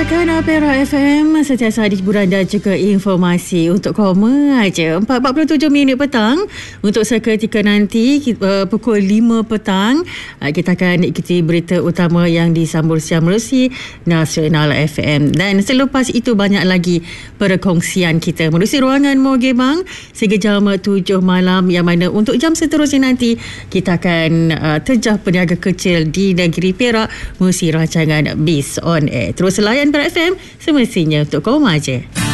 Dengarkan Perak FM setiap hari hiburan dan juga informasi untuk koma aja. 4.47 minit petang untuk seketika nanti pukul 5 petang kita akan ikuti berita utama yang disambung siang melalui Nasional FM. Dan selepas itu banyak lagi perkongsian kita melalui ruangan Mogebang sehingga jam 7 malam, yang mana untuk jam seterusnya nanti kita akan terjah peniaga kecil di negeri Perak melalui rancangan Biz on Air. Terus layan Perak FM semestinya untuk kau aja.